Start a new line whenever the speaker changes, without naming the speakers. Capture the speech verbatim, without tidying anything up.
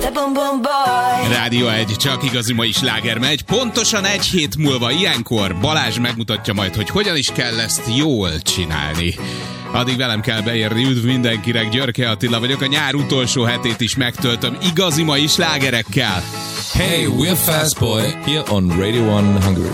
Rádió egy, csak igazi mai sláger megy. Pontosan egy hét múlva ilyenkor Balázs megmutatja majd, hogy hogyan is kell ezt jól csinálni. Addig velem kell beérni. Üdv mindenkinek, Györke Attila vagyok. A nyár utolsó hetét is megtöltöm igazi mai slágerekkel.
Hey, we're Fast Boy here on Radio one Hungary.